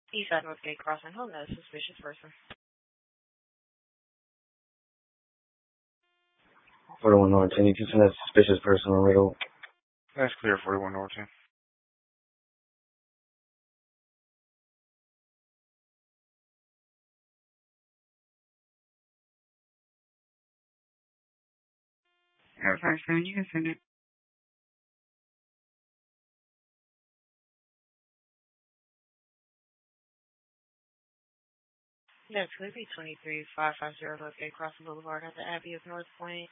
Eastside Northgate Crossing. Hold on, suspicious person. 41 North 10, you can send that suspicious person on Riddle. That's clear, 41 North 10. Air 57, you can send it. That's going to be 23550 Northgate Crossing Boulevard at the Abbey of North Point.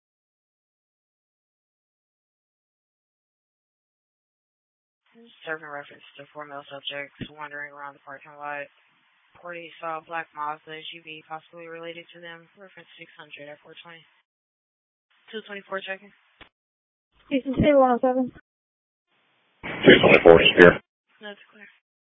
Serving reference to 4 male subjects wandering around the parking lot. Party saw a black Mazda SUV possibly related to them. Reference 600 at 420. 224 checking. Houston City 107. 224 here. That's clear.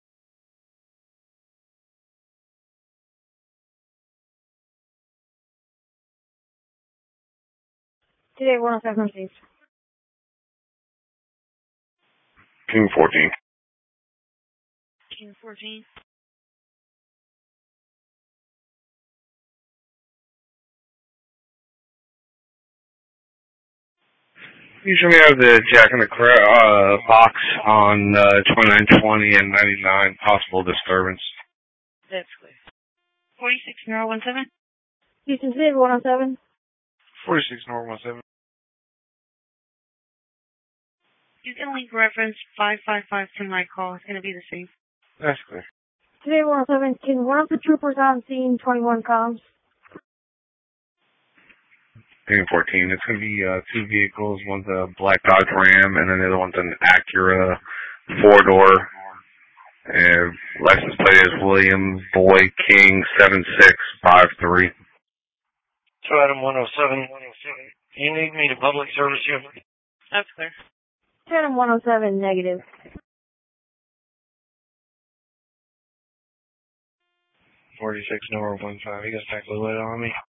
Today 107 received. King 14. King 14. You should have the Jack in the box on 2920 and 99, possible disturbance. That's clear. 46017. Houston City 107. 46 North 17. You can link reference 555 to my call. It's going to be the same. That's clear. Today 107. Can one of the troopers on scene 21 comms? King 14. It's going to be 2 vehicles. One's a black Dodge Ram, and then the other one's an Acura 4-door. And license plate is William Boy King 7653. So Adam 107. You need me to public service you? That's clear. Adam 107 negative. 46 North 15. You got back a little later on me.